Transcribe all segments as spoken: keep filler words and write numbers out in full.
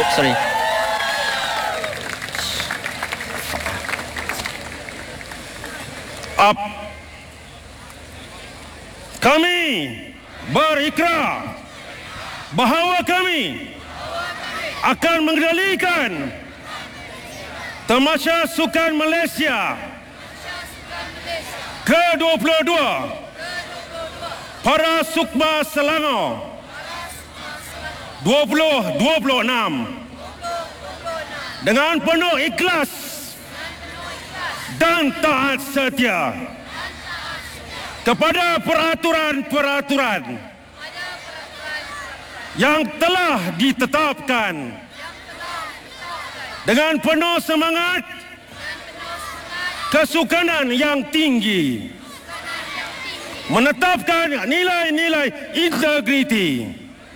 Sorry. Up. Kami berikrar bahawa kami akan mengendalikan Tamasya Sukan Malaysia ke dua puluh dua Para Sukma Selangor dua ribu dua puluh enam dengan penuh ikhlas dan taat setia kepada peraturan-peraturan yang telah ditetapkan dengan penuh semangat kesukanan yang tinggi, menetapkan nilai-nilai integriti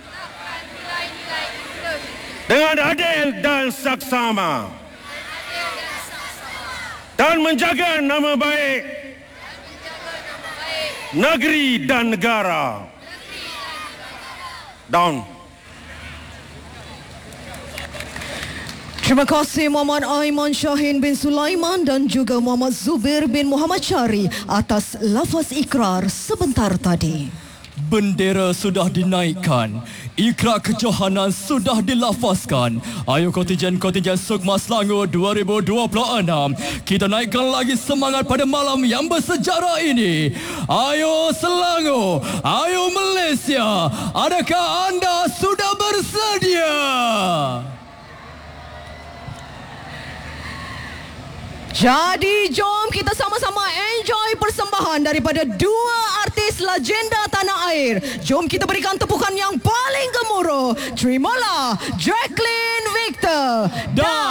dengan adil dan saksama dan menjaga nama baik negeri dan negara. Down. Terima kasih Muhammad Aiman Shaheen bin Sulaiman dan juga Muhammad Zubir bin Muhammad Syari atas lafaz ikrar sebentar tadi. Bendera sudah dinaikkan, ikrar kejohanan sudah dilafazkan. Ayo kontingen-kontingen Sukma Selangor dua ribu dua puluh enam, kita naikkan lagi semangat pada malam yang bersejarah ini. Ayo Selangor, ayo Malaysia, adakah anda sudah bersedia? Jadi jom kita sama-sama enjoy persembahan daripada dua artis legenda tanah air. Jom kita berikan tepukan yang paling gemuruh. Terimalah Jacqueline Victor dan